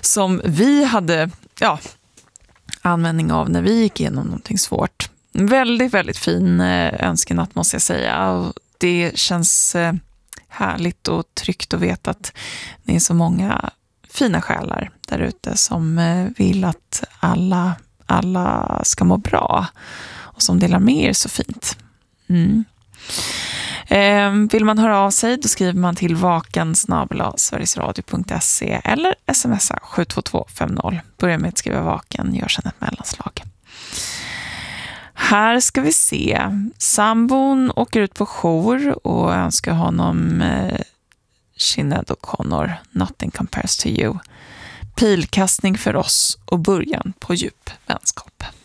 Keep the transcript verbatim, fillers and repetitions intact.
som vi hade ja, användning av när vi gick igenom någonting svårt. Väldigt, väldigt fin önskenatt måste jag säga. Och det känns härligt och tryggt att veta att det är så många fina själar där ute som vill att alla, alla ska må bra och som delar med er så fint. Mm. Eh, vill man höra av sig då skriver man till vakan snabel-a sverigesradio punkt se eller smsa sju två två fem noll. Börja med att skriva vaken, gör sedan ett mellanslag. Här ska vi se. Sambon åker ut på jour och önskar honom eh, Sinéad O'Connor, Nothing Compares to You. Pilkastning för oss och början på djup vänskap.